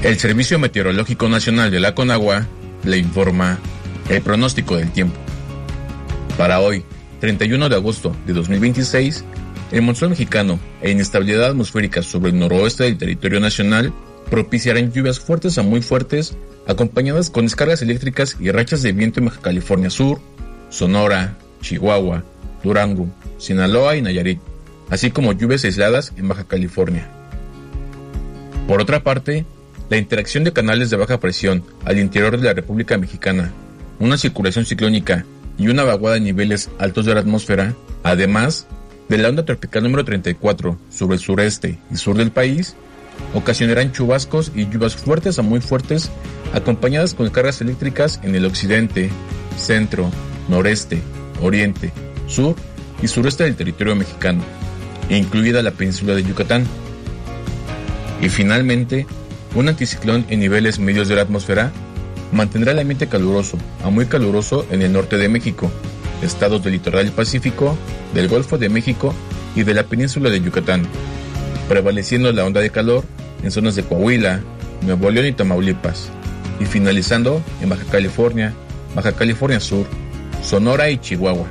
El Servicio Meteorológico Nacional de la Conagua le informa el pronóstico del tiempo. Para hoy, 31 de agosto de 2026, el monzón mexicano e inestabilidad atmosférica sobre el noroeste del territorio nacional propiciarán lluvias fuertes a muy fuertes, acompañadas con descargas eléctricas y rachas de viento en Baja California Sur, Sonora, Chihuahua, Durango, Sinaloa y Nayarit, así como lluvias aisladas en Baja California. Por otra parte, la interacción de canales de baja presión al interior de la República Mexicana, una circulación ciclónica y una vaguada en niveles altos de la atmósfera, además de la onda tropical número 34 sobre el sureste y sur del país, ocasionarán chubascos y lluvias fuertes a muy fuertes, acompañadas con cargas eléctricas en el occidente, centro, noreste, oriente, sur y sureste del territorio mexicano, incluida la península de Yucatán. Y finalmente, un anticiclón en niveles medios de la atmósfera mantendrá el ambiente caluroso a muy caluroso en el norte de México, estados del litoral del Pacífico, del Golfo de México y de la península de Yucatán, prevaleciendo la onda de calor en zonas de Coahuila, Nuevo León y Tamaulipas, y finalizando en Baja California Sur, Sonora y Chihuahua.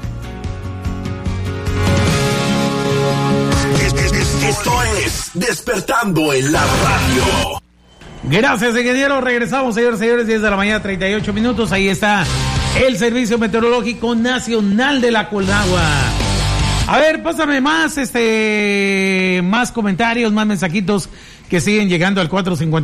Esto es Despertando en la Radio. Gracias, ingeniero. Regresamos, señores y señores, 10 de la mañana, 38 minutos. Ahí está el Servicio Meteorológico Nacional de la Conagua. A ver, pásame más comentarios, más mensajitos que siguen llegando al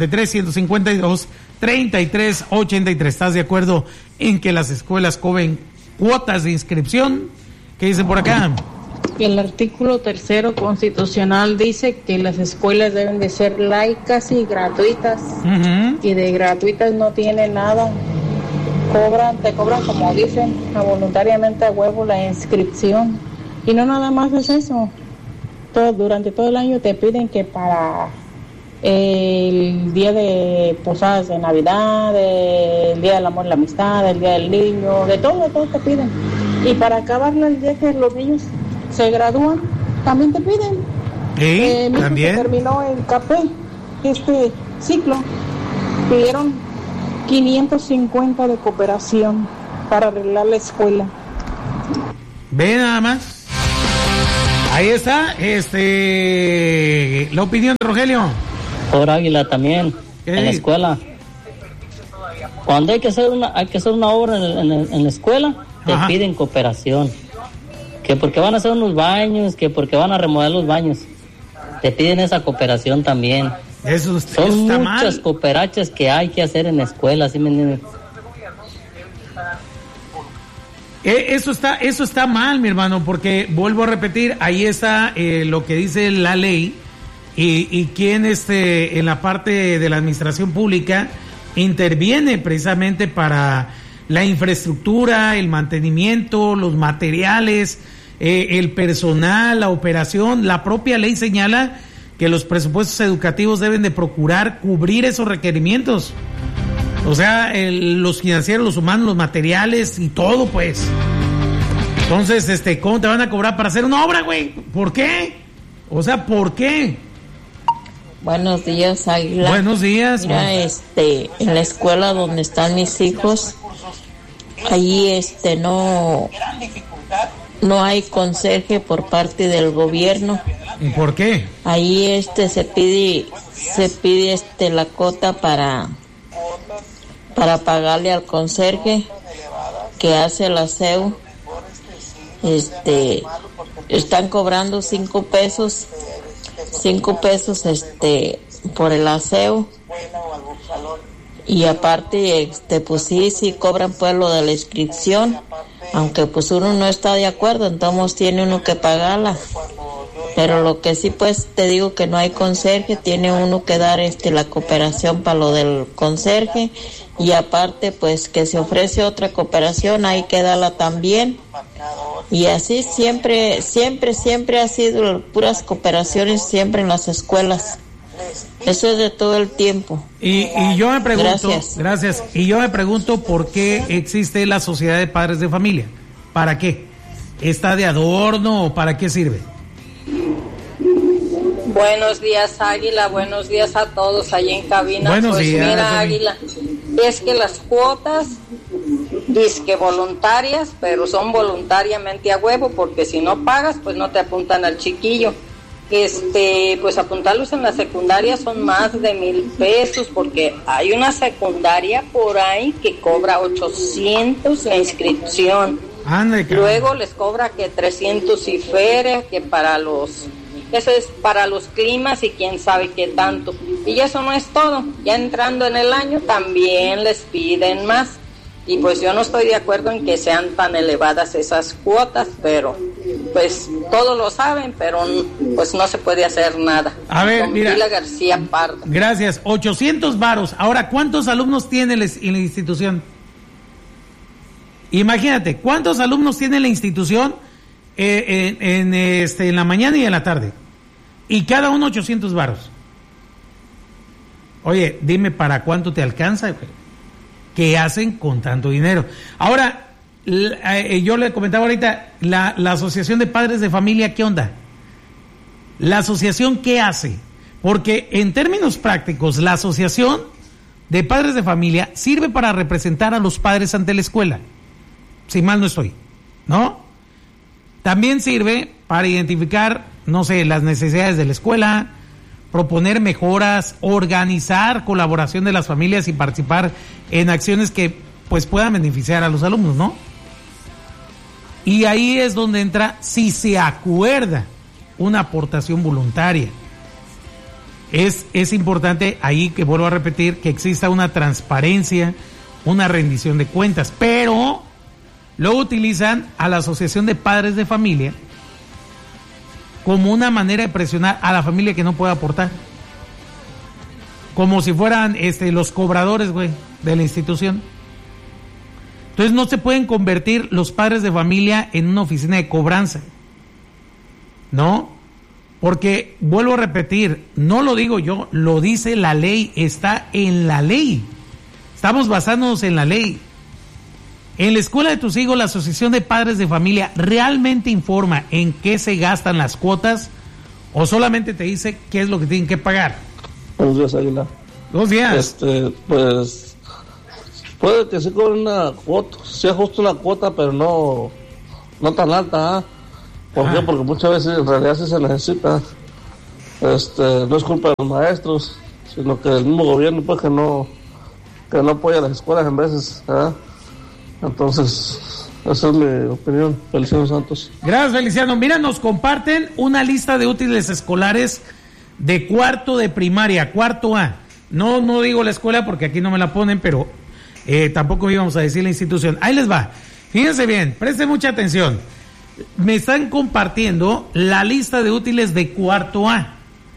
453-152-3383. ¿Estás de acuerdo en que las escuelas cobren cuotas de inscripción? ¿Qué dicen por acá? El artículo 3 constitucional dice que las escuelas deben de ser laicas y gratuitas. Y de gratuitas no tiene nada. Te cobran como dicen, voluntariamente a huevo la inscripción. Y no nada más es eso. Durante todo el año te piden que para el día de posadas de Navidad, el día del amor y la amistad, el día del niño, de todo te piden. Y para acabar el día que los niños se gradúan, también te piden. También terminó en CAPE este ciclo, pidieron 550 de cooperación para arreglar la escuela. Ve nada más. Ahí está, la opinión de Rogelio. Por Águila también, en la escuela. Cuando hay que hacer una obra en la escuela, te piden cooperación. Que porque van a hacer unos baños, que porque van a remodelar los baños. Te piden esa cooperación también. Son muchas cooperachas que hay que hacer en la escuela, ¿sí me entiendes? Eso está mal, mi hermano, porque vuelvo a repetir, ahí está lo que dice la ley y quien en la parte de la administración pública interviene precisamente para la infraestructura, el mantenimiento, los materiales, el personal, la operación. La propia ley señala que los presupuestos educativos deben de procurar cubrir esos requerimientos. O sea, los financieros, los humanos, los materiales y todo, pues. Entonces, ¿cómo te van a cobrar para hacer una obra, güey? ¿Por qué? O sea, ¿por qué? Buenos días, Águila. Buenos días. Mira, en la escuela donde están mis hijos, ahí no hay conserje por parte del gobierno. ¿Y por qué? Ahí se pide la cuota para pagarle al conserje que hace el aseo. Están cobrando 5 pesos por el aseo. Y aparte, pues sí cobran pues lo de la inscripción, aunque pues uno no está de acuerdo, entonces tiene uno que pagarla. Pero lo que sí, pues te digo que no hay conserje, tiene uno que dar la cooperación para lo del conserje, y aparte pues que se ofrece otra cooperación, hay que darla también. Y así siempre ha sido puras cooperaciones siempre en las escuelas. Eso es de todo el tiempo. Y yo me pregunto, gracias. Y yo me pregunto por qué existe la sociedad de padres de familia. ¿Para qué? ¿Está de adorno o para qué sirve? Buenos días, Águila, buenos días a todos allí en cabina. Buenos días. Mira, Águila, es que las cuotas, dizque voluntarias, pero son voluntariamente a huevo, porque si no pagas, pues no te apuntan al chiquillo. Pues apuntarlos en la secundaria son más de 1,000 pesos, porque hay una secundaria por ahí que cobra 800 la inscripción. Luego les cobra que 300 y feria, que eso es para los climas y quién sabe qué tanto. Y eso no es todo, ya entrando en el año también les piden más. Y pues yo no estoy de acuerdo en que sean tan elevadas esas cuotas, pero pues todos lo saben, pero pues no se puede hacer nada. A ver, mira. Pilar García Pardo. Gracias, 800 varos. Ahora, ¿cuántos alumnos tiene en la institución? Imagínate, ¿cuántos alumnos tiene la institución en la mañana y en la tarde? Y cada uno 800 varos. Oye, dime, ¿para cuánto te alcanza, güey? ¿Qué hacen con tanto dinero? Ahora, yo le comentaba ahorita, la Asociación de Padres de Familia, ¿qué onda? ¿La asociación qué hace? Porque en términos prácticos, la Asociación de Padres de Familia sirve para representar a los padres ante la escuela, si mal no estoy, ¿no? También sirve para identificar, no sé, las necesidades de la escuela, proponer mejoras, organizar colaboración de las familias y participar en acciones que pues puedan beneficiar a los alumnos, ¿no? Y ahí es donde entra, si se acuerda, una aportación voluntaria. Es importante ahí, que vuelvo a repetir, que exista una transparencia, una rendición de cuentas, pero luego utilizan a la Asociación de Padres de Familia como una manera de presionar a la familia que no puede aportar, como si fueran los cobradores, güey, de la institución. Entonces no se pueden convertir los padres de familia en una oficina de cobranza, ¿no? Porque, vuelvo a repetir, no lo digo yo, lo dice la ley, está en la ley. Estamos basándonos en la ley. En la escuela de tus hijos, la Asociación de Padres de Familia realmente informa en qué se gastan las cuotas, o solamente te dice qué es lo que tienen que pagar. Buenos días, Águila. Buenos días. Pues puede que se cobre una cuota, sea justo una cuota, pero no tan alta, ¿eh? ¿Por qué? Porque muchas veces en realidad sí se necesita. No es culpa de los maestros, sino que el mismo gobierno, pues, que no apoya a las escuelas en veces, ¿eh? Entonces, esa es mi opinión. Feliciano Santos. Gracias, Feliciano. Mira, nos comparten una lista de útiles escolares de cuarto de primaria, cuarto A. No digo la escuela porque aquí no me la ponen, pero tampoco íbamos a decir la institución. Ahí les va. Fíjense bien, presten mucha atención. Me están compartiendo la lista de útiles de cuarto A.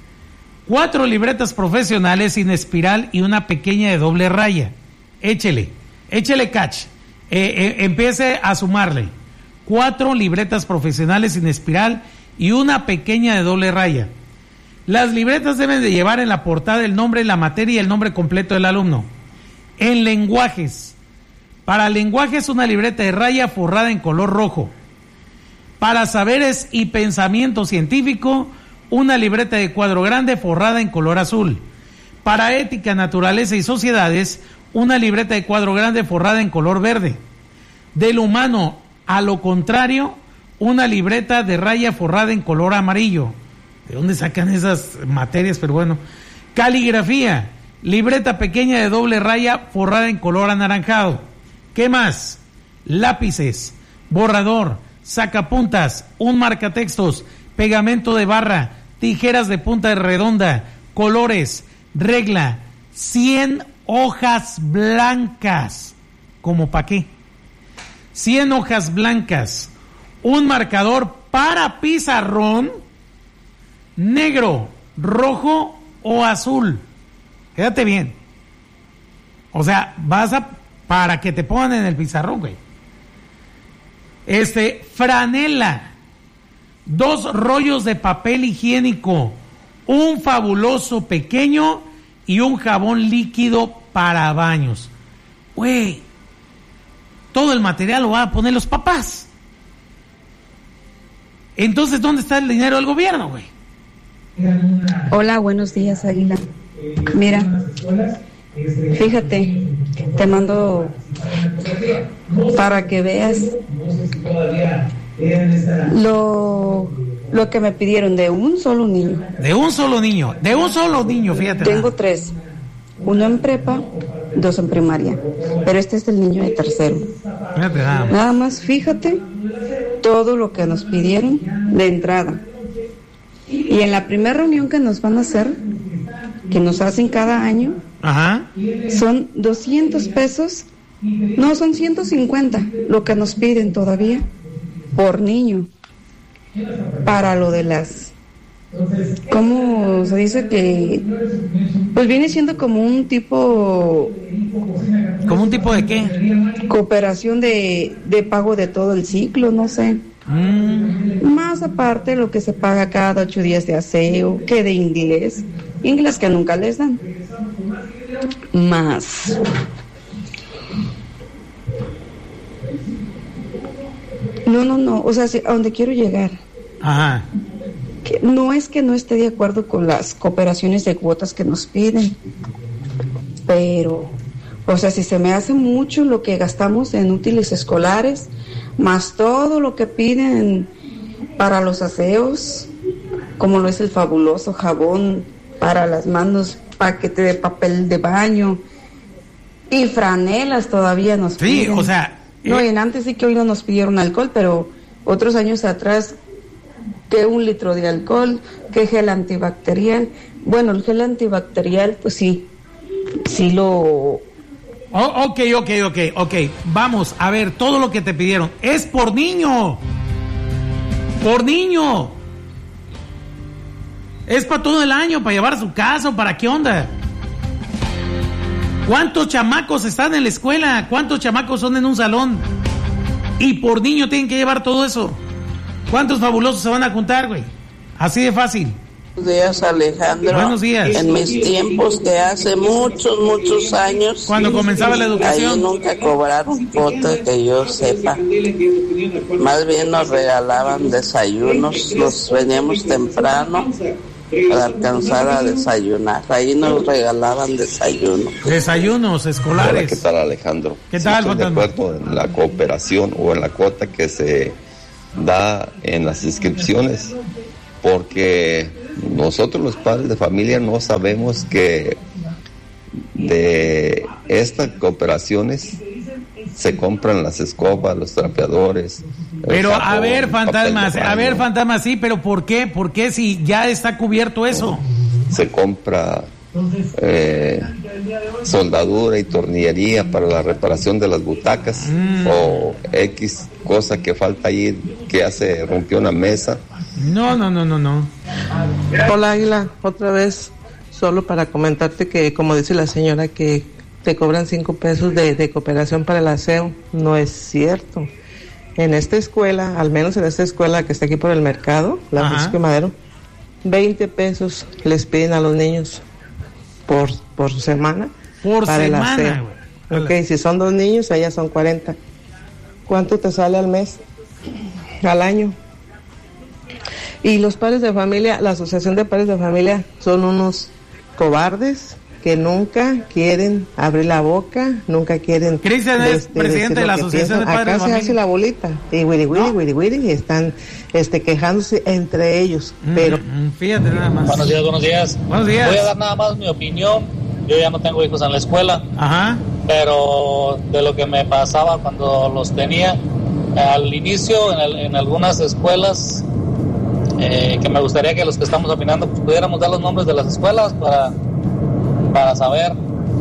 4 libretas profesionales sin espiral y una pequeña de doble raya. Échele catch. Empiece a sumarle 4 libretas profesionales sin espiral y una pequeña de doble raya. Las libretas deben de llevar en la portada el nombre, la materia y el nombre completo del alumno. En lenguajes, para lenguajes una libreta de raya forrada en color rojo. Para saberes y pensamiento científico, una libreta de cuadro grande forrada en color azul. Para ética, naturaleza y sociedades, una libreta de cuadro grande forrada en color verde. Del humano a lo contrario, una libreta de raya forrada en color amarillo. ¿De dónde sacan esas materias? Pero bueno. Caligrafía, libreta pequeña de doble raya forrada en color anaranjado. ¿Qué más? Lápices, borrador, sacapuntas, un marcatextos, pegamento de barra, tijeras de punta redonda, colores, regla, 100 hojas blancas. ¿Cómo para qué? 100 hojas blancas, un marcador para pizarrón, negro, rojo o azul. Quédate bien. O sea, para que te pongan en el pizarrón, güey. Franela, 2 rollos de papel higiénico, un fabuloso pequeño y un jabón líquido para baños. Güey, todo el material lo van a poner los papás. Entonces, ¿dónde está el dinero del gobierno, güey? Hola, buenos días, Águila. Mira, fíjate, te mando para que veas lo que me pidieron de un solo niño. De un solo niño, fíjate. Tengo 3, 1 en prepa, 2 en primaria, pero este es el niño de tercero. Fíjate, nada más, fíjate todo lo que nos pidieron de entrada. Y en la primera reunión que nos van a hacer, que nos hacen cada año, ajá, son 200 pesos, no, son 150 lo que nos piden todavía por niño para lo de las, ¿cómo se dice? Que pues viene siendo como un tipo de qué, cooperación de pago de todo el ciclo, no sé. Más aparte lo que se paga cada 8 días de aseo, que de inglés que nunca les dan, más no, o sea, a donde quiero llegar, ajá, que no es que no esté de acuerdo con las cooperaciones de cuotas que nos piden, pero, o sea, si se me hace mucho lo que gastamos en útiles escolares, más todo lo que piden para los aseos, como lo es el fabuloso jabón para las manos, paquete de papel de baño y franelas todavía nos piden. Sí, o sea... No, y antes sí que hoy no nos pidieron alcohol, pero otros años atrás, que 1 litro de alcohol, que gel antibacterial. Bueno, el gel antibacterial, pues sí lo... Ok. Vamos a ver, todo lo que te pidieron es por niño. Es para todo el año, para llevar a su casa, o para qué onda. ¿Cuántos chamacos están en la escuela? ¿Cuántos chamacos son en un salón? Y por niño tienen que llevar todo eso. ¿Cuántos fabulosos se van a juntar, güey? Así de fácil. Buenos días, Alejandro. Buenos días. En mis tiempos, que hace muchos años, cuando comenzaba la educación, ahí nunca cobraron cuota, que yo sepa. Más bien nos regalaban desayunos, nos veníamos temprano para alcanzar a desayunar. Ahí nos regalaban desayunos escolares. Hola, ¿qué tal, Alejandro? ¿Qué tal, estoy de acuerdo en la cooperación o en la cuota que se da en las inscripciones, porque nosotros los padres de familia no sabemos que de estas cooperaciones se compran las escobas, los trapeadores. Pero jabón, a ver, fantasmas, sí, pero ¿por qué? ¿Por qué si ya está cubierto eso? Se compra soldadura y tornillería para la reparación de las butacas o X cosa que falta ahí, que ya se rompió una mesa. No. Hola, Águila, otra vez, solo para comentarte que, como dice la señora, que te cobran 5 pesos de cooperación para el aseo. No es cierto. En esta escuela, al menos en esta escuela que está aquí por el mercado, la Francisco Madero, 20 pesos les piden a los niños por semana para el aseo. Ok, si son 2 niños, allá son 40. ¿Cuánto te sale al mes? Al año. Y los padres de familia, la asociación de padres de familia, son unos cobardes que nunca quieren abrir la boca, nunca quieren... Cristian es presidente de la asociación de padres de familia. Acá se hace la bolita, y wiri, y están quejándose entre ellos, pero... Fíjate nada más. Buenos días. Voy a dar nada más mi opinión. Yo ya no tengo hijos en la escuela, pero de lo que me pasaba cuando los tenía, al inicio en algunas escuelas, que me gustaría que los que estamos opinando pues, pudiéramos dar los nombres de las escuelas para saber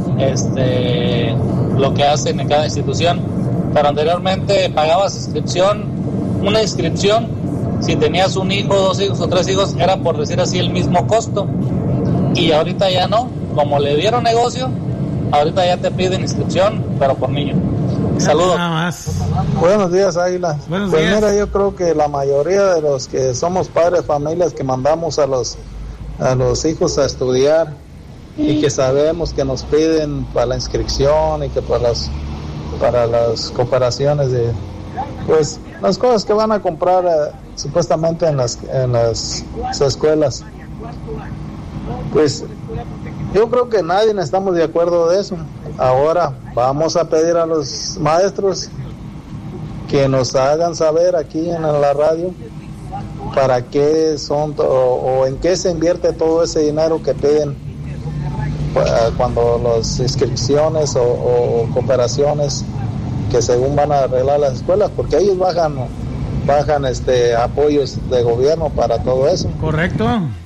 lo que hacen en cada institución. Pero anteriormente pagabas una inscripción, si tenías un hijo, 2 hijos o 3 hijos, era por decir así el mismo costo, y ahorita ya no, como le dieron negocio, ahorita ya te piden inscripción, pero por niño. Saludos. Buenos días, Águila. Buenos días. Mira, yo creo que la mayoría de los que somos padres de familias, que mandamos a los hijos a estudiar y que sabemos que nos piden para la inscripción y que para las cooperaciones de pues las cosas que van a comprar supuestamente en las escuelas, Pues yo creo que nadie estamos de acuerdo de eso. Ahora vamos a pedir a los maestros que nos hagan saber aquí en la radio para qué son o en qué se invierte todo ese dinero que piden cuando las inscripciones o cooperaciones que según van a arreglar las escuelas, porque ellos bajan apoyos de gobierno para todo eso. Correcto.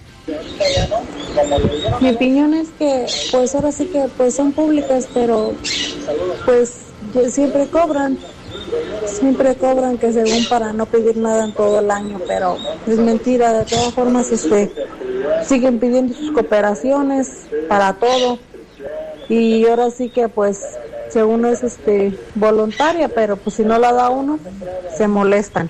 Mi opinión es que pues ahora sí que pues son públicas, pero pues siempre cobran que según para no pedir nada en todo el año, pero es mentira. De todas formas siguen pidiendo sus cooperaciones para todo, y ahora sí que pues según es voluntaria, pero pues si no la da uno se molestan.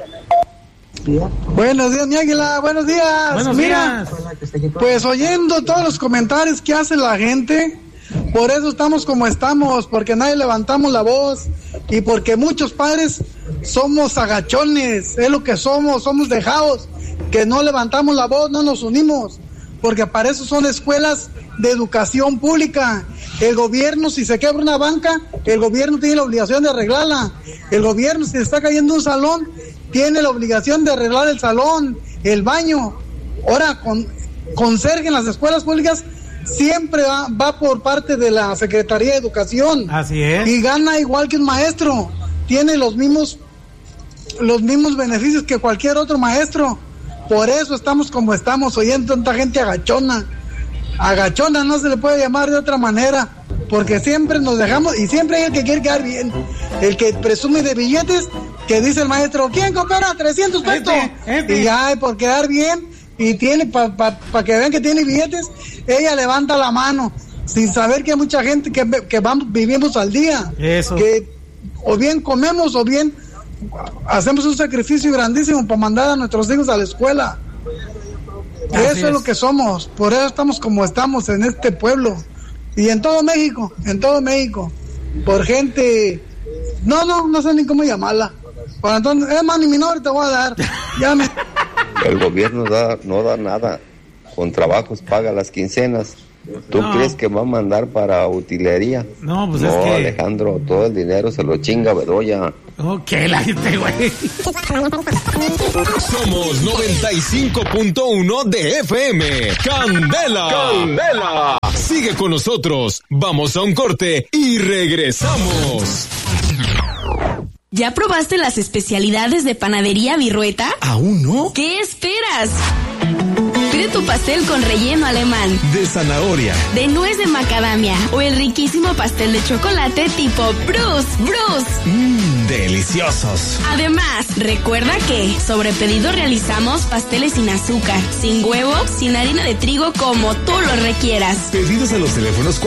Buenos días, mi águila, buenos días. Buenos días. Pues oyendo todos los comentarios que hace la gente, por eso estamos como estamos, porque nadie levantamos la voz y porque muchos padres somos agachones, es lo que somos dejados, que no levantamos la voz, no nos unimos, porque para eso son escuelas de educación pública. El gobierno, si se quebra una banca, el gobierno tiene la obligación de arreglarla. El gobierno, si se está cayendo un salón, tiene la obligación de arreglar el salón, el baño. Ahora, conserje en las escuelas públicas siempre va por parte de la Secretaría de Educación. Así es. Y gana igual que un maestro. Tiene los mismos beneficios que cualquier otro maestro. Por eso estamos como estamos, oyendo tanta gente agachona. Agachona no se le puede llamar de otra manera, porque siempre nos dejamos, y siempre hay el que quiere quedar bien, el que presume de billetes, que dice el maestro, ¿quién coopera? 300 pesos. Y ya, por quedar bien, y tiene, para que vean que tiene billetes, ella levanta la mano, sin saber que hay mucha gente que vivimos al día. Eso. Que o bien comemos, o bien hacemos un sacrificio grandísimo para mandar a nuestros hijos a la escuela. Eso es lo que somos, por eso estamos como estamos en este pueblo y en todo México, por gente, no sé ni cómo llamarla. Bueno, entonces, es más, ni mi nombre te voy a dar. El gobierno no da nada, con trabajos paga las quincenas. ¿Tú crees que va a mandar para utilería? No, pues no, es que... Alejandro, todo el dinero se lo chinga Bedoya. Ok, la gente, güey. Somos 95.1 de FM. ¡Candela! Sigue con nosotros. Vamos a un corte y regresamos. ¿Ya probaste las especialidades de Panadería Virrueta? ¿Aún no? ¿Qué esperas? Pide tu pastel con relleno alemán, de zanahoria, de nuez de macadamia o el riquísimo pastel de chocolate tipo Bruce. Deliciosos. Además, recuerda que sobre pedido realizamos pasteles sin azúcar, sin huevo, sin harina de trigo, como tú lo requieras. Pedidos a los teléfonos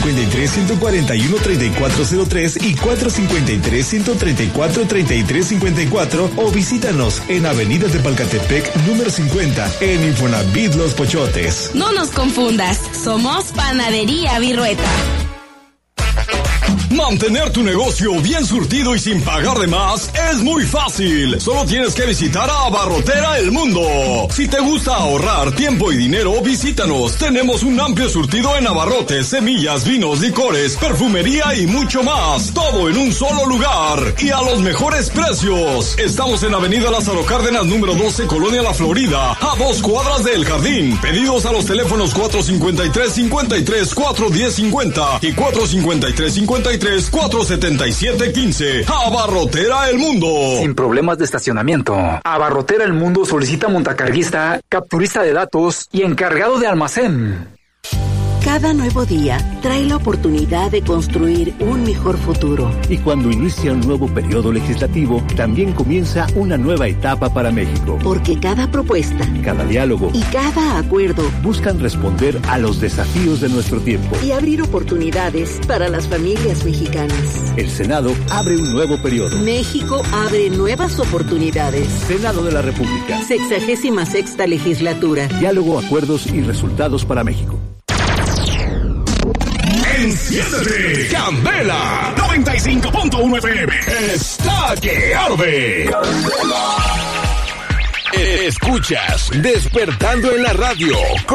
453-141-3403 y 453-134-3354 o visítanos en Avenida de Palcatepec, número 50, en Infonavit Los Pochotes. No nos confundas, somos Panadería Virrueta. Mantener tu negocio bien surtido y sin pagar de más es muy fácil. Solo tienes que visitar a Abarrotera El Mundo. Si te gusta ahorrar tiempo y dinero, visítanos. Tenemos un amplio surtido en abarrotes, semillas, vinos, licores, perfumería y mucho más. Todo en un solo lugar y a los mejores precios. Estamos en Avenida Lázaro Cárdenas, número 12, Colonia La Florida, a 2 cuadras del Jardín. Pedidos a los teléfonos 453-53-410-50 y 453-53-477-15. Abarrotera El Mundo. Sin problemas de estacionamiento. Abarrotera El Mundo solicita montacarguista, capturista de datos y encargado de almacén. Cada nuevo día trae la oportunidad de construir un mejor futuro. Y cuando inicia un nuevo periodo legislativo, también comienza una nueva etapa para México. Porque cada propuesta, cada diálogo y cada acuerdo buscan responder a los desafíos de nuestro tiempo y abrir oportunidades para las familias mexicanas. El Senado abre un nuevo periodo. México abre nuevas oportunidades. Senado de la República. 66ª legislatura. Diálogo, acuerdos y resultados para México. ¡Enciéndete! ¡Candela! 95.1 FM. ¡Está que arde! Escuchas Despertando en la Radio